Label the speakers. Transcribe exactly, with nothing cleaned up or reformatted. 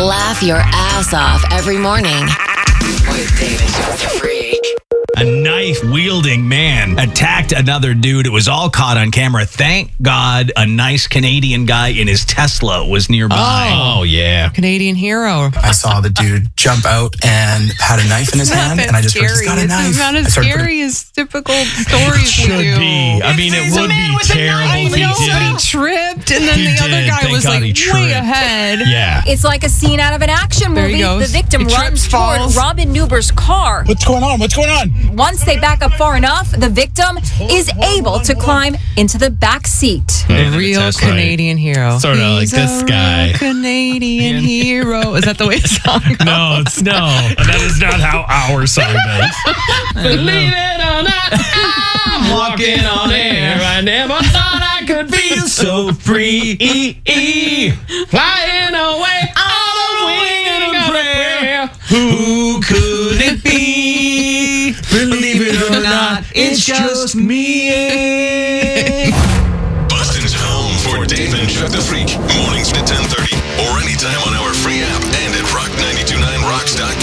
Speaker 1: Laugh your ass off every morning with Dave and Chuck the Freak.
Speaker 2: A knife-wielding man attacked another dude. It was all caught on camera. Thank God a nice Canadian guy in his Tesla was nearby.
Speaker 3: Oh, yeah.
Speaker 4: Canadian hero.
Speaker 5: I saw the dude jump out and had a knife in his
Speaker 4: It's not
Speaker 5: hand,
Speaker 4: that
Speaker 5: and I just
Speaker 4: scary.
Speaker 5: heard, he's got a knife.
Speaker 4: It's not
Speaker 5: I
Speaker 4: as
Speaker 5: started
Speaker 4: scary
Speaker 5: putting-
Speaker 4: as typical stories
Speaker 2: Should
Speaker 4: we do.
Speaker 2: be. I mean, it
Speaker 4: He's a
Speaker 2: would
Speaker 4: man
Speaker 2: be
Speaker 4: with a
Speaker 2: terrible
Speaker 4: knife.
Speaker 2: if
Speaker 4: I
Speaker 2: he
Speaker 4: know, but he
Speaker 2: didn't.
Speaker 4: tripped, and then
Speaker 2: He
Speaker 4: the other
Speaker 2: did.
Speaker 4: guy
Speaker 2: Thank
Speaker 4: was
Speaker 2: God
Speaker 4: like
Speaker 2: he
Speaker 4: way
Speaker 2: tripped.
Speaker 4: ahead.
Speaker 2: Yeah.
Speaker 6: It's like a scene out of an action
Speaker 4: There he
Speaker 6: movie.
Speaker 4: goes.
Speaker 6: The victim
Speaker 4: He
Speaker 6: runs
Speaker 4: trips,
Speaker 6: toward
Speaker 4: falls.
Speaker 6: Robin Newber's car.
Speaker 7: What's going on? What's going on?
Speaker 6: Once they back up far enough, the victim is able to climb into the back seat.
Speaker 4: The real Canadian hero.
Speaker 3: Sort of like
Speaker 4: He's
Speaker 3: this
Speaker 4: a
Speaker 3: guy.
Speaker 4: real Canadian hero. Is that the way the song goes?
Speaker 3: No, it's no. That is not how our song goes. Believe it or not, I'm walking on air. I never thought I could feel so free. Flying away on a wing of prayer. Who could it be? Believe it or not, it's just me.
Speaker 8: Boston's home for Dave and Chuck the Freak. Mornings at ten thirty or anytime on our free app and at rock nine two nine rocks dot com.